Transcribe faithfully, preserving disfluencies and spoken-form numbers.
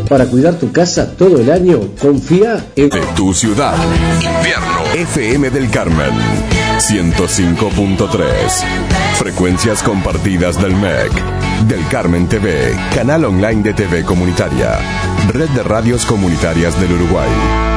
Para cuidar tu casa todo el año, confía en... De tu ciudad, invierno. F M del Carmen, ciento cinco punto tres. Frecuencias compartidas del M E C. Del Carmen T V, canal online de T V comunitaria. Red de radios comunitarias del Uruguay.